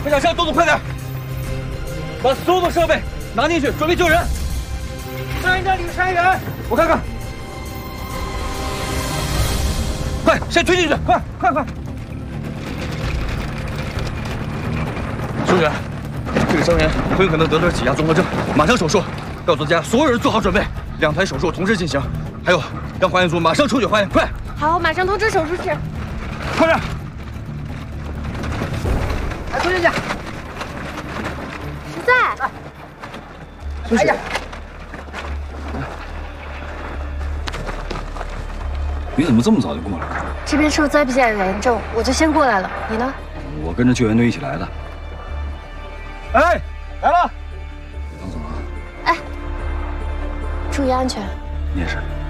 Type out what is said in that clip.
快上车，动作快点！把所有的设备拿进去，准备救人。上一站领山员，我看看。快，先推进去！快！兄弟，这个伤员很有可能得了挤压综合症，马上手术，告诉大家所有人做好准备，2台手术同时进行。还有，让化验组马上抽取化验，快！ 好，马上通知手术室。 快点！ 来，推进去。 实在。 哎呀， 你怎么这么早就过来了？ 这边受灾比较严重，我就先过来了。你呢？ 我跟着救援队一起来的。 哎，来了！ 张总啊， 哎，注意安全。 你也是。